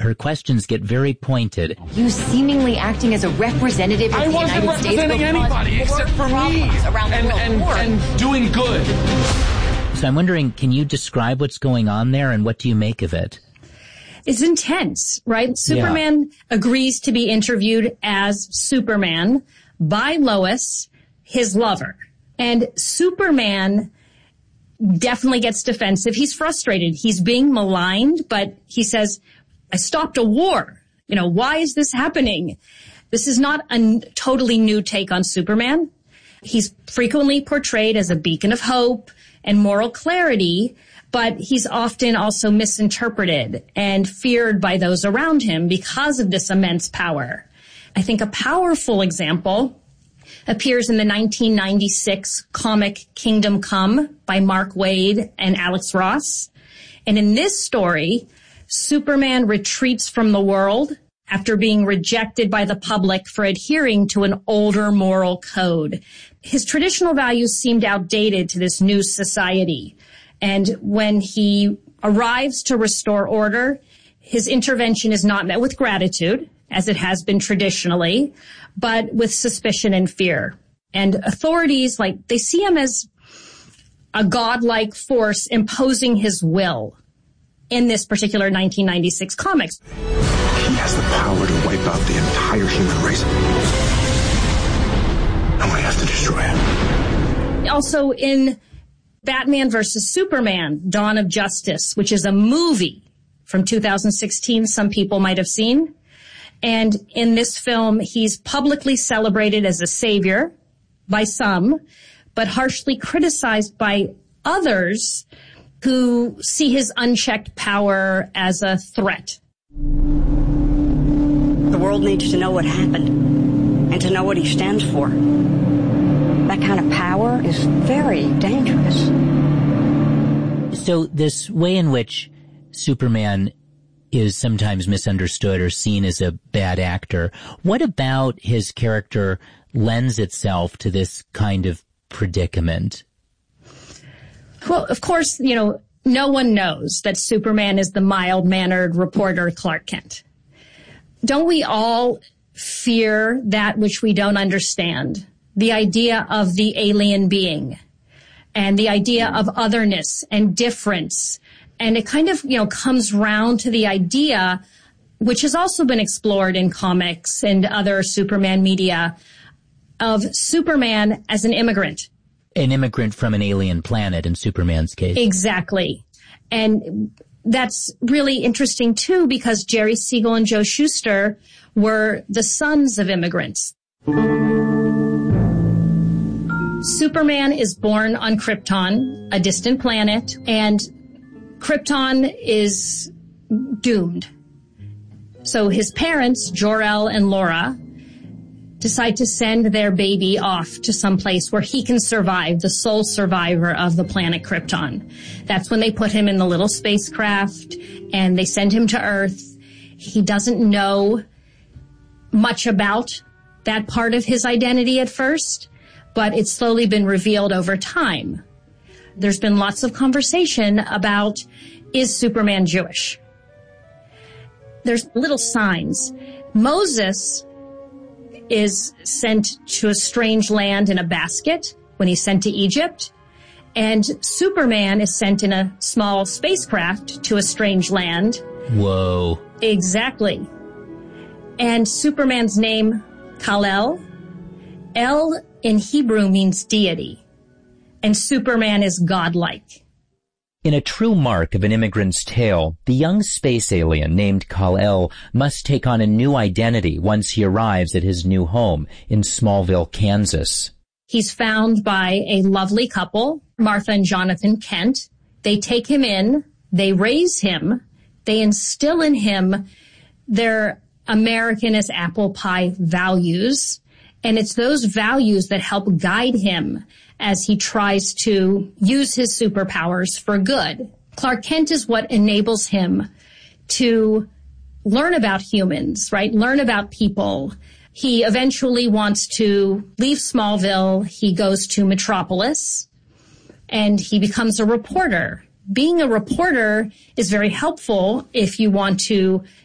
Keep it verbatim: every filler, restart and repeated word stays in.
her questions get very pointed. You seemingly acting as a representative of I the United States. I wasn't representing anybody except for me around the and, world. and, and doing good. So I'm wondering, can you describe what's going on there and what do you make of it? It's intense, right? Superman yeah. agrees to be interviewed as Superman by Lois, his lover. And Superman definitely gets defensive. He's frustrated. He's being maligned, but he says, I stopped a war. You know, why is this happening? This is not a n- totally new take on Superman. He's frequently portrayed as a beacon of hope and moral clarity, but he's often also misinterpreted and feared by those around him because of this immense power. I think a powerful example appears in the nineteen ninety-six comic Kingdom Come by Mark Waid and Alex Ross. And in this story, Superman retreats from the world after being rejected by the public for adhering to an older moral code. His traditional values seemed outdated to this new society. And when he arrives to restore order, his intervention is not met with gratitude, as it has been traditionally, but with suspicion and fear. And authorities, like, they see him as a godlike force imposing his will in this particular nineteen ninety-six comics. He has the power to wipe out the entire human race. And we have to destroy him. Also in Batman versus Superman, Dawn of Justice, which is a movie from two thousand sixteen, some people might have seen. And in this film, he's publicly celebrated as a savior by some, but harshly criticized by others who see his unchecked power as a threat. The world needs to know what happened and to know what he stands for. That kind of power is very dangerous. So this way in which Superman is sometimes misunderstood or seen as a bad actor, what about his character lends itself to this kind of predicament? Well, of course, you know, no one knows that Superman is the mild-mannered reporter Clark Kent. Don't we all fear that which we don't understand? The idea of the alien being and the idea of otherness and difference. And it kind of, you know, comes round to the idea, which has also been explored in comics and other Superman media, of Superman as an immigrant. An immigrant from an alien planet in Superman's case. Exactly. And that's really interesting, too, because Jerry Siegel and Joe Shuster were the sons of immigrants. Superman is born on Krypton, a distant planet, and Krypton is doomed. So his parents, Jor-El and Laura, decide to send their baby off to some place where he can survive, the sole survivor of the planet Krypton. That's when they put him in the little spacecraft and they send him to Earth. He doesn't know much about that part of his identity at first, but it's slowly been revealed over time. There's been lots of conversation about, is Superman Jewish? There's little signs. Moses is sent to a strange land in a basket when he's sent to Egypt, and Superman is sent in a small spacecraft to a strange land. Whoa. Exactly. And Superman's name, Kal-El, El in Hebrew means deity, and Superman is godlike. In a true mark of an immigrant's tale, the young space alien named Kal-El must take on a new identity once he arrives at his new home in Smallville, Kansas. He's found by a lovely couple, Martha and Jonathan Kent. They take him in, they raise him, they instill in him their American as apple pie values, and it's those values that help guide him as he tries to use his superpowers for good. Clark Kent is what enables him to learn about humans, right? Learn about people. He eventually wants to leave Smallville. He goes to Metropolis and he becomes a reporter. Being a reporter is very helpful if you want to